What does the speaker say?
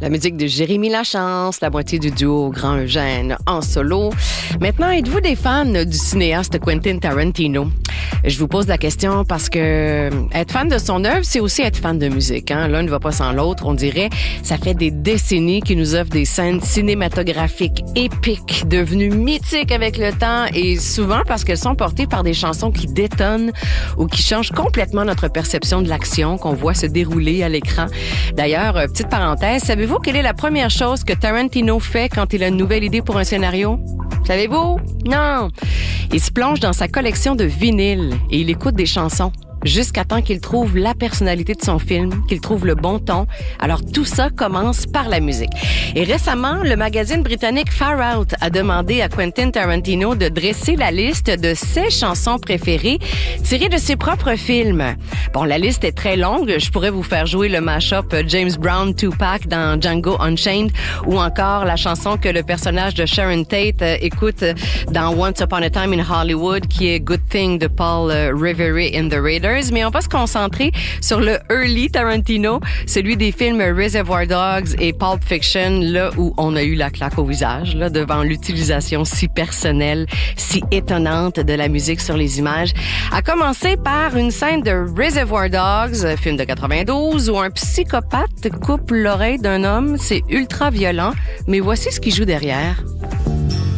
La musique de Jérémy Lachance, la moitié du duo Grand Eugène en solo. Maintenant, êtes-vous des fans du cinéaste Quentin Tarantino? Je vous pose la question parce que être fan de son œuvre, c'est aussi être fan de musique. Hein? L'un ne va pas sans l'autre, on dirait. Ça fait des décennies qu'il nous offre des scènes cinématographiques épiques, devenues mythiques avec le temps et souvent parce qu'elles sont portées par des chansons qui détonnent ou qui changent complètement notre perception de l'action qu'on voit se dérouler à l'écran. D'ailleurs, petite parenthèse, savez-vous quelle est la première chose que Tarantino fait quand il a une nouvelle idée pour un scénario? Savez-vous? Non! Il se plonge dans sa collection de vinyles et il écoute des chansons jusqu'à temps qu'il trouve la personnalité de son film, qu'il trouve le bon ton. Alors tout ça commence par la musique. Et récemment, le magazine britannique Far Out a demandé à Quentin Tarantino de dresser la liste de ses chansons préférées tirées de ses propres films. Bon, la liste est très longue. Je pourrais vous faire jouer le mash-up James Brown Tupac dans Django Unchained ou encore la chanson que le personnage de Sharon Tate écoute dans Once Upon a Time in Hollywood qui est Good Thing de Paul Revere in the Raiders. Mais on va se concentrer sur le early Tarantino, celui des films Reservoir Dogs et Pulp Fiction, là où on a eu la claque au visage, là, devant l'utilisation si personnelle, si étonnante de la musique sur les images. À commencer par une scène de Reservoir Dogs, film de 92, où un psychopathe coupe l'oreille d'un homme. C'est ultra violent, mais voici ce qui joue derrière.